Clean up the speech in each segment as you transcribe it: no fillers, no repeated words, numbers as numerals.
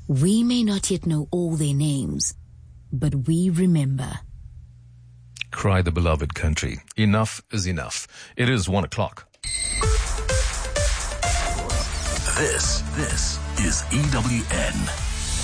We may not yet know all their names, but we remember. Cry the beloved country. Enough is enough. It is 1 o'clock. This is EWN.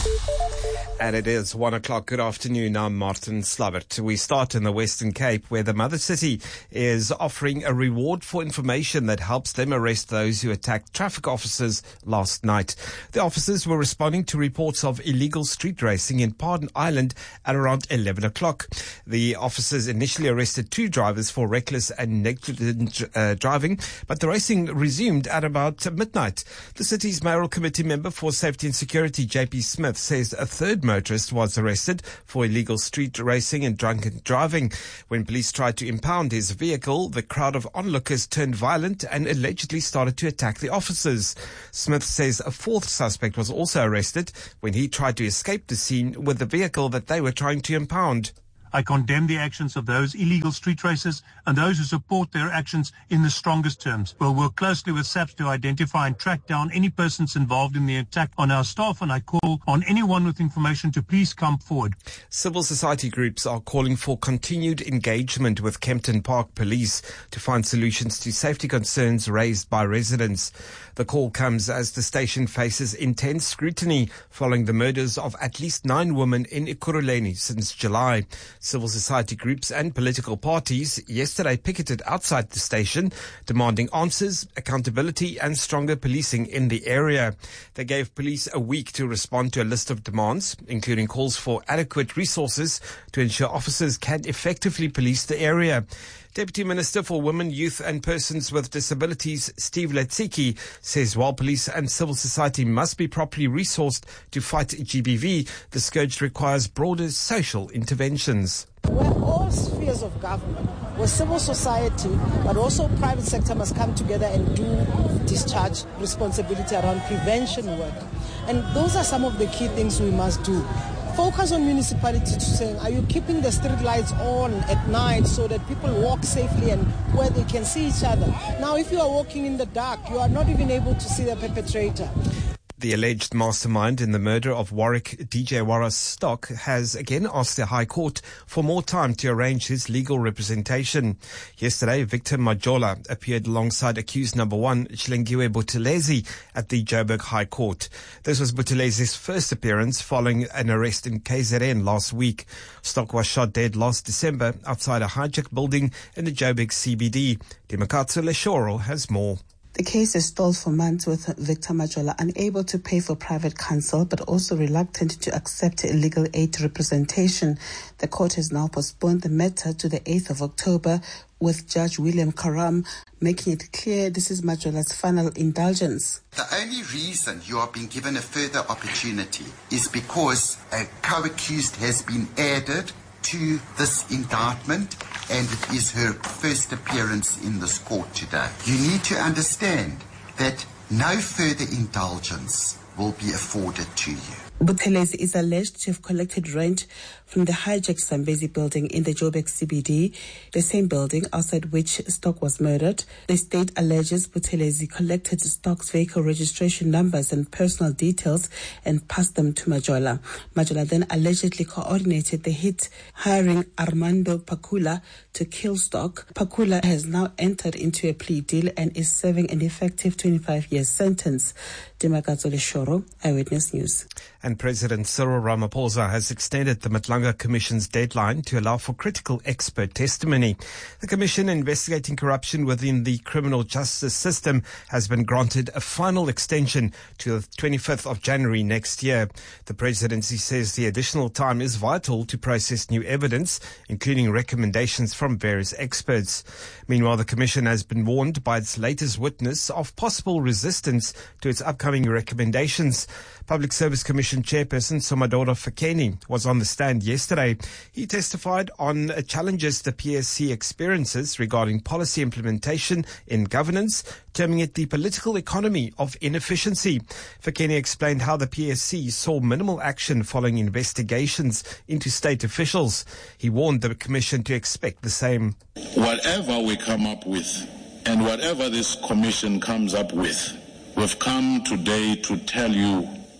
And it is 1 o'clock. Good afternoon. I'm Martin Slavert. We start in the Western Cape, where the Mother City is offering a reward for information that helps them arrest those who attacked traffic officers last night. The officers were responding to reports of illegal street racing in Pardon Island at around 11 o'clock. The officers initially arrested 2 drivers for reckless and negligent driving, but the racing resumed at about midnight. The city's mayoral committee member for safety and security, JP Smith, says a third motorist was arrested for illegal street racing and drunken driving. When police tried to impound his vehicle, the crowd of onlookers turned violent and allegedly started to attack the officers. Smith says a fourth suspect was also arrested when he tried to escape the scene with the vehicle that they were trying to impound. I condemn the actions of those illegal street racers and those who support their actions in the strongest terms. We'll work closely with SAPS to identify and track down any persons involved in the attack on our staff, and I call on anyone with information to please come forward. Civil society groups are calling for continued engagement with Kempton Park Police to find solutions to safety concerns raised by residents. The call comes as the station faces intense scrutiny following the murders of at least 9 women in Ekurhuleni since July. Civil society groups and political parties yesterday picketed outside the station, demanding answers, accountability and stronger policing in the area. They gave police a week to respond to a list of demands, including calls for adequate resources to ensure officers can effectively police the area. Deputy Minister for Women, Youth and Persons with Disabilities, Steve Letsiki, says while police and civil society must be properly resourced to fight GBV, the scourge requires broader social interventions. Where all spheres of government, where civil society, but also private sector must come together and discharge responsibility around prevention work. And those are some of the key things we must do. Focus on municipalities to say, are you keeping the street lights on at night so that people walk safely and where they can see each other? Now, if you are walking in the dark, you are not even able to see the perpetrator. The alleged mastermind in the murder of Warwick DJ Warras Stock has again asked the High Court for more time to arrange his legal representation. Yesterday, Victor Majola appeared alongside accused number 1, Shlengiwe Buthelezi, at the Joburg High Court. This was Buthelezi's first appearance following an arrest in KZN last week. Stock was shot dead last December outside a hijacked building in the Joburg CBD. Demakatsu Leshoro has more. The case is stalled for months with Victor Majola unable to pay for private counsel but also reluctant to accept legal aid representation. The court has now postponed the matter to the 8th of October with Judge William Karam making it clear this is Majola's final indulgence. The only reason you are being given a further opportunity is because a co-accused has been added to this indictment, and it is her first appearance in this court today. You need to understand that no further indulgence will be afforded to you. Buthelezi is alleged to have collected rent from the hijacked Zambezi building in the Joburg CBD, the same building outside which Stock was murdered. The state alleges Buthelezi collected Stock's vehicle registration numbers and personal details and passed them to Majola. Majola then allegedly coordinated the hit, hiring Armando Pakula to kill Stock. Pakula has now entered into a plea deal and is serving an effective 25-year sentence. Demakatso Leshoro, Eyewitness News. And President Cyril Ramaphosa has extended the Matlanga Commission's deadline to allow for critical expert testimony. The commission investigating corruption within the criminal justice system has been granted a final extension to the 25th of January next year. The presidency says the additional time is vital to process new evidence, including recommendations from various experts. Meanwhile, the commission has been warned by its latest witness of possible resistance to its upcoming recommendations. Public Service Commission Chairperson Somadoro Fakeni was on the stand yesterday. He testified on challenges the PSC experiences regarding policy implementation in governance, terming it the political economy of inefficiency. Fakeni explained how the PSC saw minimal action following investigations into state officials. He warned the Commission to expect the same. Whatever we come up with and whatever this Commission comes up with, we've come today to tell you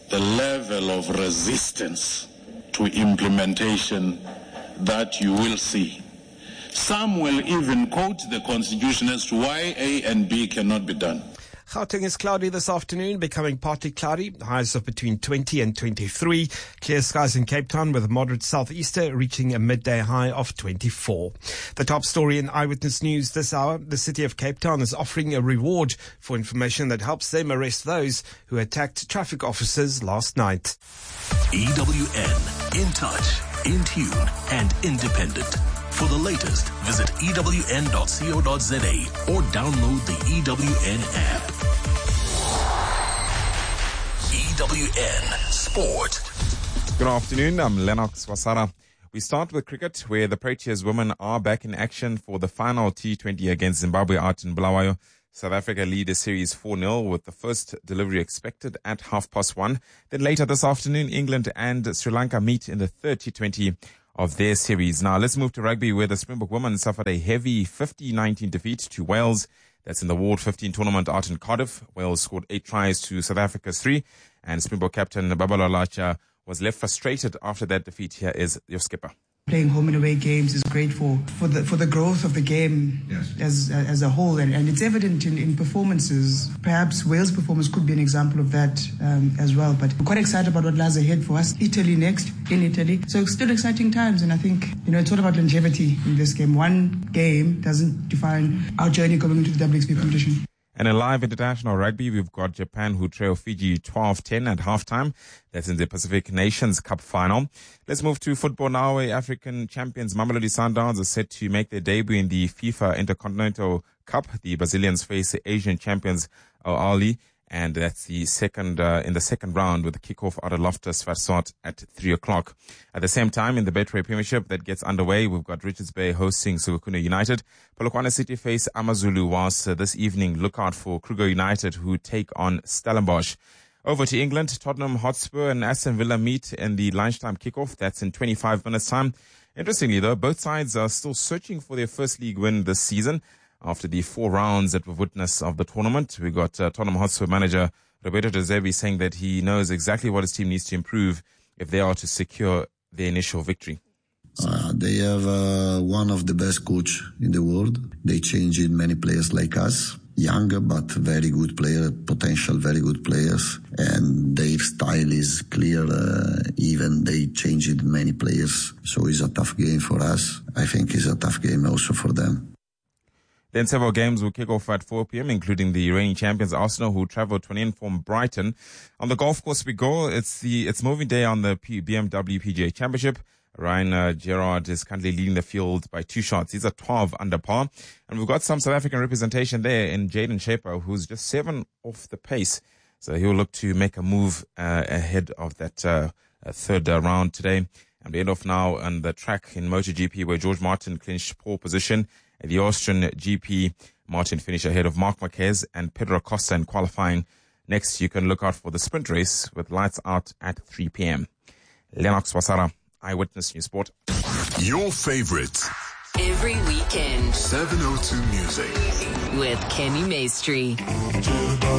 the level of resistance to implementation that you will see. Some will even quote the Constitution as to why A and B cannot be done. Gauteng is cloudy this afternoon, becoming partly cloudy. Highs of between 20 and 23. Clear skies in Cape Town with a moderate southeaster reaching a midday high of 24. The top story in Eyewitness News this hour, the city of Cape Town is offering a reward for information that helps them arrest those who attacked traffic officers last night. EWN, in touch, in tune, and independent. For the latest, visit ewn.co.za or download the EWN app. EWN Sport. Good afternoon, I'm Lennox Wasara. We start with cricket, where the Proteas women are back in action for the final T20 against Zimbabwe out in Bulawayo. South Africa lead the series 4-0 with the first delivery expected at 1:30. Then later this afternoon, England and Sri Lanka meet in the third T20 of their series. Now let's move to rugby, where the Springbok women suffered a heavy 50-19 defeat to Wales. That's in the Ward 15 tournament out in Cardiff. Wales scored 8 tries to South Africa's 3, and Springbok captain Babala Lacha was left frustrated after that defeat. Here is your skipper. Playing home and away games is great for the growth of the game. Yes. as a whole, and it's evident in performances. Perhaps Wales' performance could be an example of that as well. But we're quite excited about what lies ahead for us. Italy next, in Italy. So still exciting times, and I think it's all about longevity in this game. One game doesn't define our journey going into the WXV competition. And in live international rugby, we've got Japan who trail Fiji 12-10 at halftime. That's in the Pacific Nations Cup final. Let's move to football now, where African champions Mamelodi Sundowns are set to make their debut in the FIFA Intercontinental Cup. The Brazilians face the Asian champions Al Ahly, and that's the second in the second round with the kickoff out of Loftus Versat at 3:00. At the same time, in the Betway Premiership that gets underway, we've got Richards Bay hosting Sekhukhune United. Polokwane City face Amazulu, whilst this evening look out for Kruger United, who take on Stellenbosch. Over to England, Tottenham Hotspur and Aston Villa meet in the lunchtime kickoff. That's in 25 minutes time. Interestingly though, both sides are still searching for their first league win this season. After the 4 rounds that we've witnessed of the tournament, we got Tottenham Hotspur manager Roberto De Zerbi saying that he knows exactly what his team needs to improve if they are to secure their initial victory. They have one of the best coach in the world. They changed many players like us, younger but very good player, potential very good players, and their style is clear. Even they changed many players, so it's a tough game for us. I think it's a tough game also for them. Then several games will kick off at 4 p.m., including the reigning champions Arsenal, who travel to an in-form Brighton. On the golf course we go. It's moving day on the BMW PGA Championship. Ryan Gerard is currently leading the field by 2 shots. He's at 12 under par. And we've got some South African representation there in Jaden Shaper, who's just 7 off the pace. So he'll look to make a move ahead of that third round today. And we end off now on the track in MotoGP, where George Martin clinched pole position. At the Austrian GP, Martin finished ahead of Marc Marquez and Pedro Acosta in qualifying. Next, you can look out for the sprint race with lights out at 3 p.m. Lennox Wasara, Eyewitness News Sport. Your favorites. Every weekend. 702 Music. With Kenny Maestri.